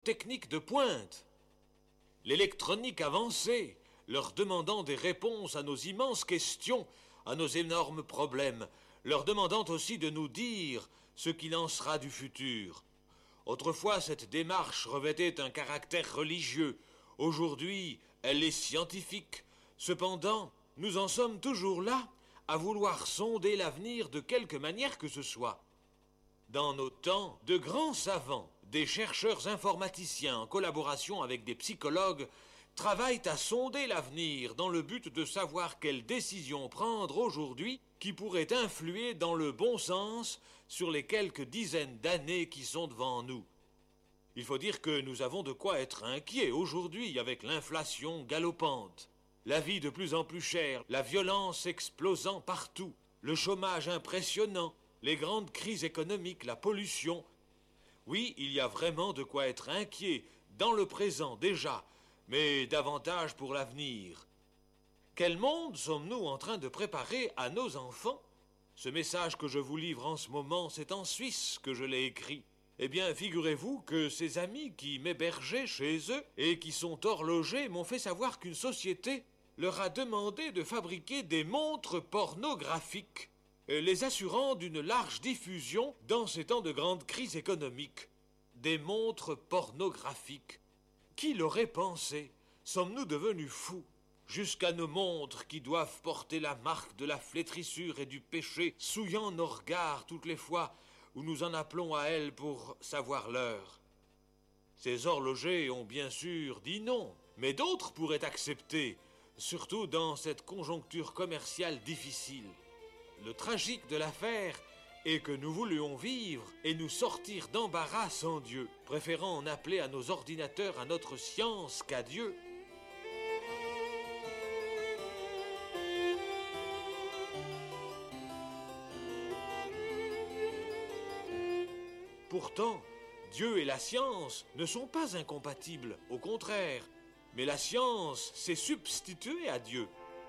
techniques de pointe, l'électronique avancée, leur demandant des réponses à nos immenses questions, à nos énormes problèmes, leur demandant aussi de nous dire ce qu'il en sera du futur. Autrefois, cette démarche revêtait un caractère religieux. Aujourd'hui, elle est scientifique. Cependant, nous en sommes toujours là, à vouloir sonder l'avenir de quelque manière que ce soit. Dans nos temps, de grands savants, des chercheurs informaticiens en collaboration avec des psychologues, travaillent à sonder l'avenir dans le but de savoir quelles décisions prendre aujourd'hui qui pourraient influer dans le bon sens sur les quelques dizaines d'années qui sont devant nous. Il faut dire que nous avons de quoi être inquiets aujourd'hui avec l'inflation galopante, la vie de plus en plus chère, la violence explosant partout, le chômage impressionnant, les grandes crises économiques, la pollution. Oui, il y a vraiment de quoi être inquiet dans le présent déjà, mais davantage pour l'avenir. Quel monde sommes-nous en train de préparer à nos enfants? Ce message que je vous livre en ce moment, c'est en Suisse que je l'ai écrit. Eh bien, figurez-vous que ces amis qui m'hébergeaient chez eux et qui sont horlogers m'ont fait savoir qu'une société leur a demandé de fabriquer des montres pornographiques, les assurant d'une large diffusion dans ces temps de grande crise économique. Des montres pornographiques. Qui l'aurait pensé? Sommes-nous devenus fous? Jusqu'à nos montres qui doivent porter la marque de la flétrissure et du péché, souillant nos regards toutes les fois où nous en appelons à elles pour savoir l'heure. Ces horlogers ont bien sûr dit non, mais d'autres pourraient accepter, surtout dans cette conjoncture commerciale difficile. Le tragique de l'affaire est que nous voulions vivre et nous sortir d'embarras sans Dieu, préférant en appeler à nos ordinateurs à notre science qu'à Dieu. Pourtant, Dieu et la science ne sont pas incompatibles, au contraire, mais la science s'est substituée à Dieu.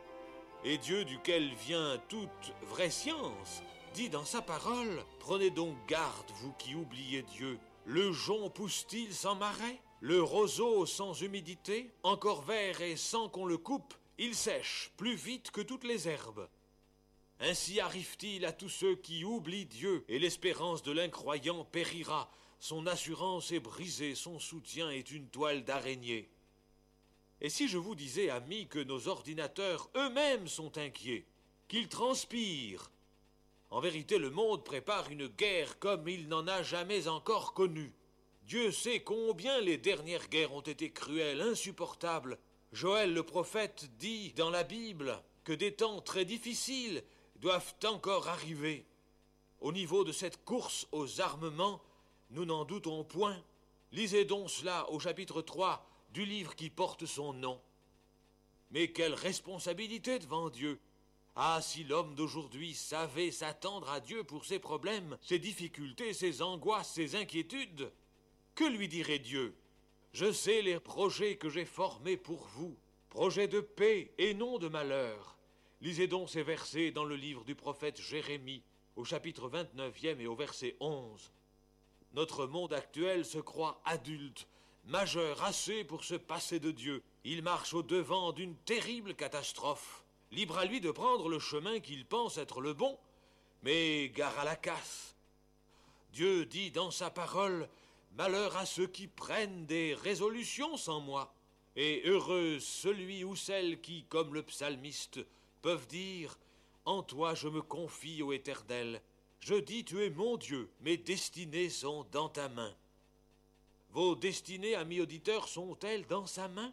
Et Dieu, duquel vient toute vraie science, dit dans sa parole, « Prenez donc garde, vous qui oubliez Dieu. Le jonc pousse-t-il sans marais? Le roseau sans humidité? Encore vert et sans qu'on le coupe, il sèche plus vite que toutes les herbes. Ainsi arrive-t-il à tous ceux qui oublient Dieu, et l'espérance de l'incroyant périra. Son assurance est brisée, son soutien est une toile d'araignée. » Et si je vous disais, amis, que nos ordinateurs eux-mêmes sont inquiets, qu'ils transpirent? En vérité, le monde prépare une guerre comme il n'en a jamais encore connue. Dieu sait combien les dernières guerres ont été cruelles, insupportables. Joël le prophète dit dans la Bible que des temps très difficiles doivent encore arriver. Au niveau de cette course aux armements, nous n'en doutons point. Lisez donc cela au chapitre 3 du livre qui porte son nom. Mais quelle responsabilité devant Dieu! Ah, si l'homme d'aujourd'hui savait s'attendre à Dieu pour ses problèmes, ses difficultés, ses angoisses, ses inquiétudes, que lui dirait Dieu? Je sais les projets que j'ai formés pour vous, projets de paix et non de malheur. Lisez donc ces versets dans le livre du prophète Jérémie, au chapitre 29e et au verset 11. Notre monde actuel se croit adulte, majeur assez pour se passer de Dieu. Il marche au-devant d'une terrible catastrophe. Libre à lui de prendre le chemin qu'il pense être le bon, mais gare à la casse. Dieu dit dans sa parole, « Malheur à ceux qui prennent des résolutions sans moi, et heureux celui ou celle qui, comme le psalmiste, peuvent dire, « En toi je me confie, ô Éternel. Je dis, tu es mon Dieu, mes destinées sont dans ta main. » Vos destinées, amis auditeurs, sont-elles dans sa main?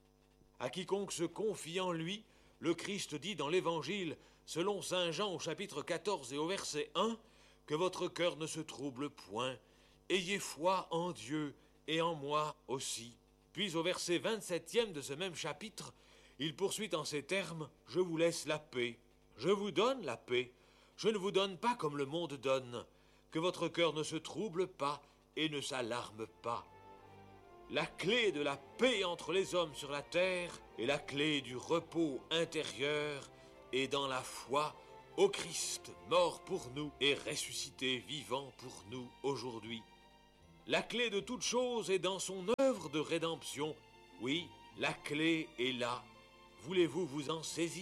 À quiconque se confie en lui, le Christ dit dans l'Évangile, selon saint Jean au chapitre 14 et au verset 1, que votre cœur ne se trouble point. Ayez foi en Dieu et en moi aussi. Puis au verset 27e de ce même chapitre, il poursuit en ces termes, « Je vous laisse la paix. Je vous donne la paix. Je ne vous donne pas comme le monde donne. Que votre cœur ne se trouble pas et ne s'alarme pas. » La clé de la paix entre les hommes sur la terre et la clé du repos intérieur est dans la foi au Christ, mort pour nous et ressuscité vivant pour nous aujourd'hui. La clé de toute chose est dans son œuvre de rédemption. Oui, la clé est là. Voulez-vous vous en saisir ?